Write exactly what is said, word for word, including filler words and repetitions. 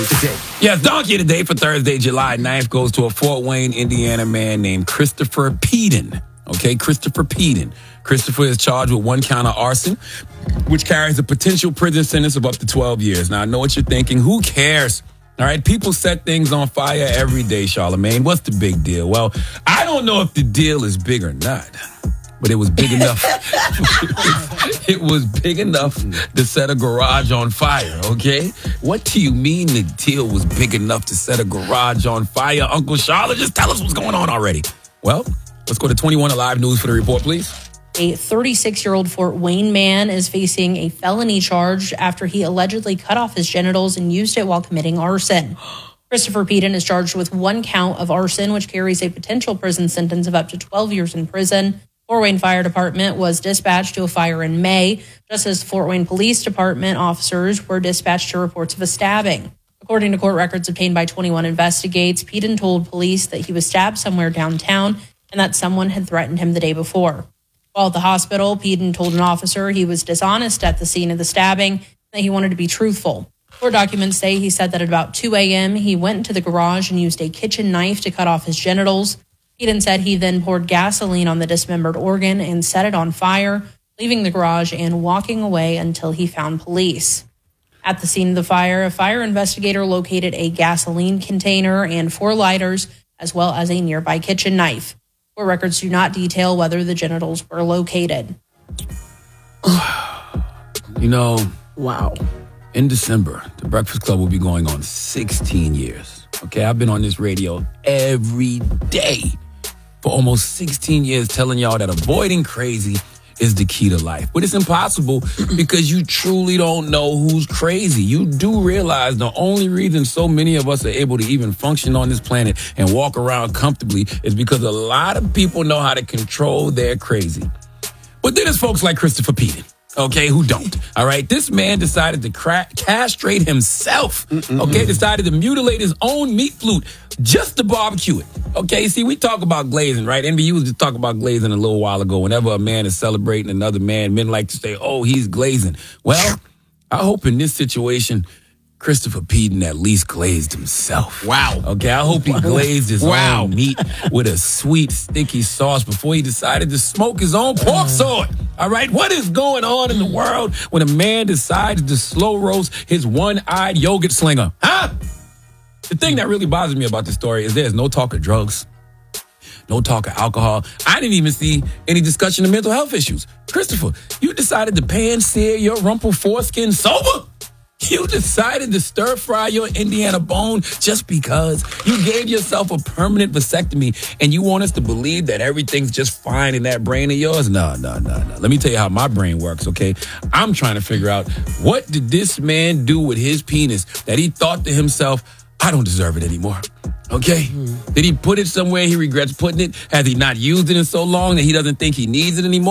Today. Yes, Donkey today for Thursday, July ninth goes to a Fort Wayne, Indiana man named Christopher Peden. Okay, Christopher Peden. Christopher is charged with one count of arson, which carries a potential prison sentence of up to twelve years. Now, I know what you're thinking. Who cares? All right, people set things on fire every day, Charlamagne. What's the big deal? Well, I don't know if the deal is big or not, but it was big enough. It was big enough to set a garage on fire, okay? What do you mean the deal was big enough to set a garage on fire, Uncle Charlotte? Just tell us what's going on already. Well, let's go to twenty-one Alive News for the report, please. A thirty-six-year-old Fort Wayne man is facing a felony charge after he allegedly cut off his genitals and used it while committing arson. Christopher Peden is charged with one count of arson, which carries a potential prison sentence of up to twelve years in prison. Fort Wayne Fire Department was dispatched to a fire in May, just as the Fort Wayne Police Department officers were dispatched to reports of a stabbing. According to court records obtained by twenty-one Investigates, Peden told police that he was stabbed somewhere downtown and that someone had threatened him the day before. While at the hospital, Peden told an officer he was dishonest at the scene of the stabbing and that he wanted to be truthful. Court documents say he said that at about two a.m. he went into the garage and used a kitchen knife to cut off his genitals. Peden said he then poured gasoline on the dismembered organ and set it on fire, leaving the garage and walking away until he found police. At the scene of the fire, a fire investigator located a gasoline container and four lighters, as well as a nearby kitchen knife. Court records do not detail whether the genitals were located. You know, Wow. in December, the Breakfast Club will be going on sixteen years. Okay, I've been on this radio every day for almost sixteen years telling y'all that avoiding crazy is the key to life. But it's impossible because you truly don't know who's crazy. You do realize the only reason so many of us are able to even function on this planet and walk around comfortably is because a lot of people know how to control their crazy. But then there's folks like Christopher Peden, okay, who don't, all right? This man decided to cra- castrate himself, Mm-mm-mm. okay, decided to mutilate his own meat flute just to barbecue it, okay? See, we talk about glazing, right? N B U was just talking about glazing a little while ago. Whenever a man is celebrating another man, men like to say, oh, he's glazing. Well, I hope in this situation, Christopher Peden at least glazed himself. Wow. Okay, I hope he glazed his Wow. own meat with a sweet, sticky sauce before he decided to smoke his own pork sword. All right, what is going on in the world when a man decides to slow roast his one-eyed yogurt slinger? Huh? The thing that really bothers me about this story is there's no talk of drugs, no talk of alcohol. I didn't even see any discussion of mental health issues. Christopher, you decided to pan-sear your rumpled foreskin sober? You decided to stir-fry your Indiana bone just because you gave yourself a permanent vasectomy and you want us to believe that everything's just fine in that brain of yours? No, no, no, no. Let me tell you how my brain works, okay? I'm trying to figure out, what did this man do with his penis that he thought to himself, I don't deserve it anymore? Okay? Mm. Did he put it somewhere he regrets putting it? Has he not used it in so long that he doesn't think he needs it anymore?